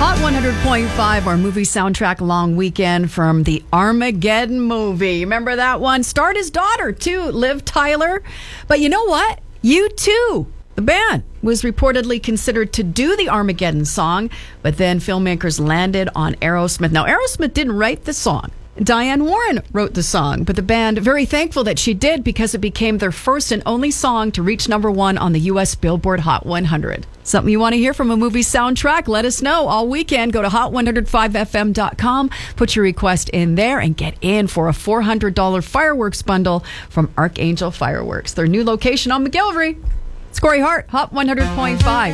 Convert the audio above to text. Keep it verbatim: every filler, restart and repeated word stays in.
Hot one hundred point five, our movie soundtrack long weekend from the Armageddon movie. Remember that one? Starred his daughter, too, Liv Tyler. But you know what? U two, the band, was reportedly considered to do the Armageddon song, but then filmmakers landed on Aerosmith. Now, Aerosmith didn't write the song. Diane Warren wrote the song, but the band very thankful that she did because it became their first and only song to reach number one on the U S Billboard Hot one hundred. Something you want to hear from a movie soundtrack? Let us know all weekend. Go to hot one oh five f m dot com, put your request in there, and get in for a four hundred dollars fireworks bundle from Archangel Fireworks, their new location on McGillivray. It's Corey Hart, Hot one hundred point five.